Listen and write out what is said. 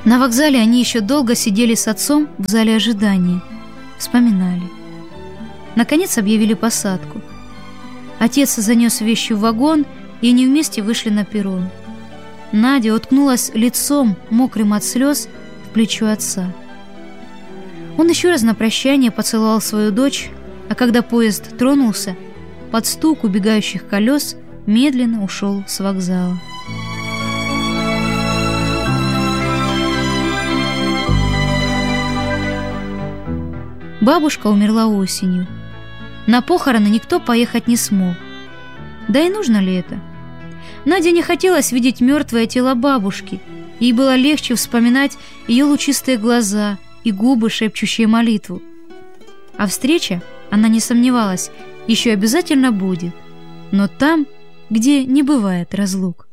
На вокзале они еще долго сидели с отцом в зале ожидания, вспоминали. Наконец объявили посадку. Отец занес вещи в вагон, и они вместе вышли на перрон. Надя уткнулась лицом, мокрым от слез, в плечо отца. Он еще раз на прощание поцеловал свою дочь, а когда поезд тронулся, под стук убегающих колес медленно ушел с вокзала. Бабушка умерла осенью. На похороны никто поехать не смог. Да и нужно ли это? Наде не хотелось видеть мертвое тело бабушки. Ей было легче вспоминать ее лучистые глаза и губы, шепчущие молитву. А встреча, она не сомневалась, еще обязательно будет. Но там, где не бывает разлук.